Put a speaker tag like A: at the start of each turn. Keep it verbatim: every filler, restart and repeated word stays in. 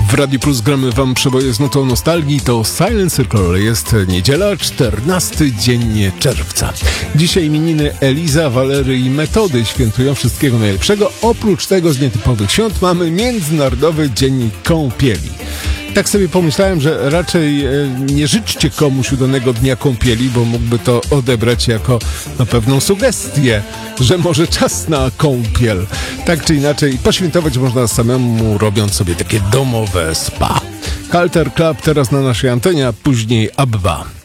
A: W Radiu Plus gramy wam przeboje z nutą nostalgii. To Silent Circle. Jest niedziela, czternasty dzień czerwca. Dzisiaj imieniny Eliza, Walery i Metody świętują wszystkiego najlepszego. Oprócz tego z nietypowych świąt mamy Międzynarodowy Dzień Kąpieli. Tak sobie pomyślałem, że raczej e, nie życzcie komuś udanego dnia kąpieli, bo mógłby to odebrać jako no, pewną sugestię, że może czas na kąpiel. Tak czy inaczej, poświętować można samemu, robiąc sobie takie domowe spa. Culture Club teraz na naszej antenie, a później Abba.